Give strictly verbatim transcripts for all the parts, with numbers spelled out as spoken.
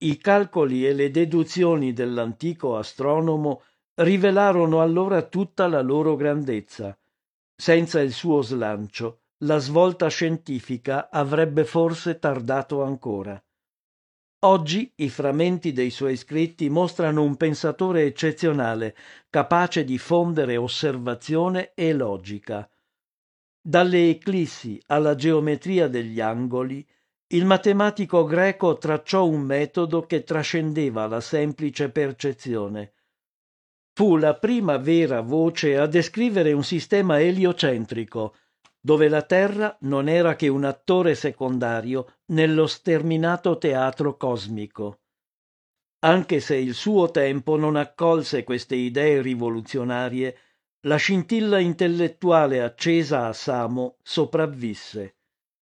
I calcoli e le deduzioni dell'antico astronomo rivelarono allora tutta la loro grandezza. Senza il suo slancio, la svolta scientifica avrebbe forse tardato ancora. Oggi i frammenti dei suoi scritti mostrano un pensatore eccezionale, capace di fondere osservazione e logica. Dalle eclissi alla geometria degli angoli, il matematico greco tracciò un metodo che trascendeva la semplice percezione. Fu la prima vera voce a descrivere un sistema eliocentrico, dove la Terra non era che un attore secondario nello sterminato teatro cosmico. Anche se il suo tempo non accolse queste idee rivoluzionarie, la scintilla intellettuale accesa a Samo sopravvisse.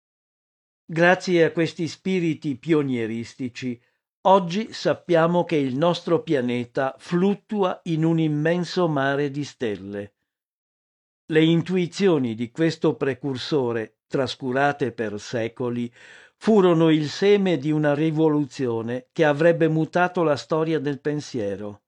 Grazie a questi spiriti pionieristici, oggi sappiamo che il nostro pianeta fluttua in un immenso mare di stelle. Le intuizioni di questo precursore, trascurate per secoli, furono il seme di una rivoluzione che avrebbe mutato la storia del pensiero.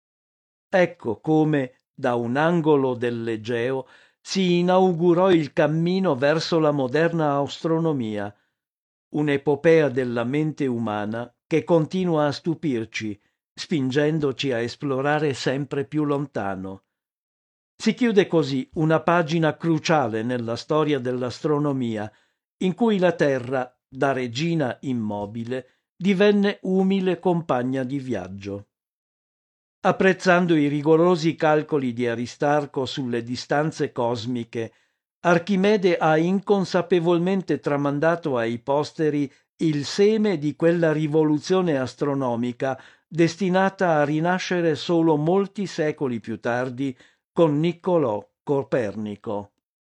Ecco come, da un angolo dell'Egeo, si inaugurò il cammino verso la moderna astronomia, un'epopea della mente umana che continua a stupirci, spingendoci a esplorare sempre più lontano. Si chiude così una pagina cruciale nella storia dell'astronomia, in cui la Terra, da regina immobile, divenne umile compagna di viaggio. Apprezzando i rigorosi calcoli di Aristarco sulle distanze cosmiche, Archimede ha inconsapevolmente tramandato ai posteri il seme di quella rivoluzione astronomica destinata a rinascere solo molti secoli più tardi con Niccolò Copernico.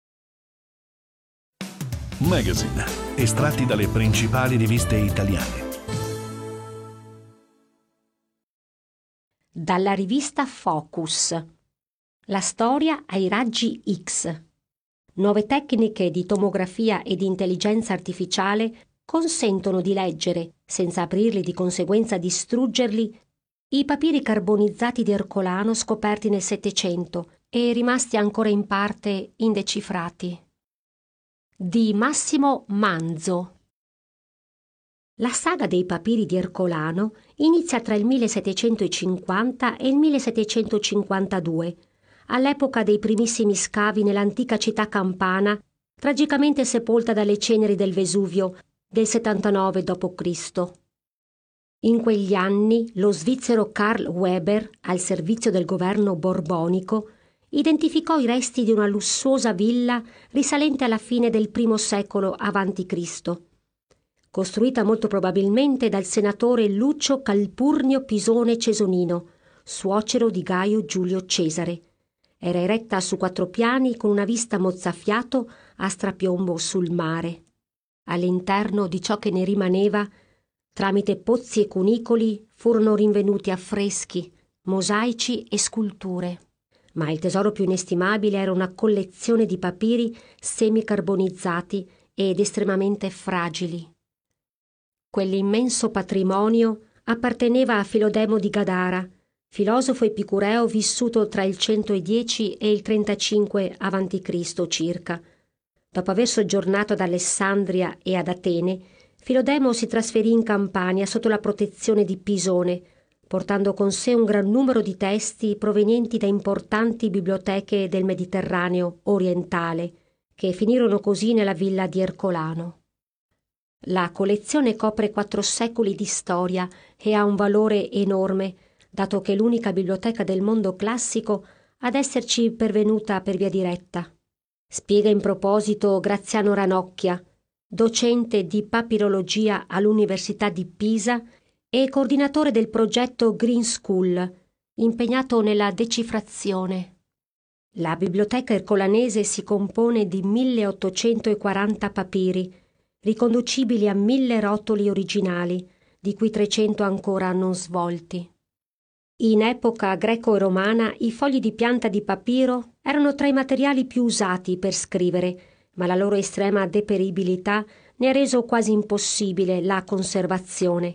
Magazine, estratti dalle principali riviste italiane. Dalla rivista Focus. La storia ai raggi X. Nuove tecniche di tomografia e di intelligenza artificiale consentono di leggere, senza aprirli e di conseguenza distruggerli, i papiri carbonizzati di Ercolano scoperti nel Settecento e rimasti ancora in parte indecifrati. Di Massimo Manzo. La saga dei papiri di Ercolano inizia tra il millesettecentocinquanta e il millesettecentocinquantadue, all'epoca dei primissimi scavi nell'antica città campana, tragicamente sepolta dalle ceneri del Vesuvio del settantanove dopo Cristo. In quegli anni lo svizzero Karl Weber, al servizio del governo borbonico, identificò i resti di una lussuosa villa risalente alla fine del primo secolo avanti Cristo, costruita molto probabilmente dal senatore Lucio Calpurnio Pisone Cesonino, suocero di Gaio Giulio Cesare. Era eretta su quattro piani con una vista mozzafiato a strapiombo sul mare. All'interno di ciò che ne rimaneva, tramite pozzi e cunicoli, furono rinvenuti affreschi, mosaici e sculture. Ma il tesoro più inestimabile era una collezione di papiri semicarbonizzati ed estremamente fragili. Quell'immenso patrimonio apparteneva a Filodemo di Gadara, filosofo epicureo vissuto tra il centodieci e il trentacinque avanti Cristo circa. Dopo aver soggiornato ad Alessandria e ad Atene, Filodemo si trasferì in Campania sotto la protezione di Pisone, portando con sé un gran numero di testi provenienti da importanti biblioteche del Mediterraneo orientale, che finirono così nella villa di Ercolano. La collezione copre quattro secoli di storia e ha un valore enorme, dato che è l'unica biblioteca del mondo classico ad esserci pervenuta per via diretta. Spiega in proposito Graziano Ranocchia, docente di papirologia all'Università di Pisa e coordinatore del progetto Green School, impegnato nella decifrazione. La biblioteca ercolanese si compone di milleottocentoquaranta papiri, riconducibili a mille rotoli originali, di cui trecento ancora non svolti. In epoca greco-romana i fogli di pianta di papiro erano tra i materiali più usati per scrivere, ma la loro estrema deperibilità ne ha reso quasi impossibile la conservazione.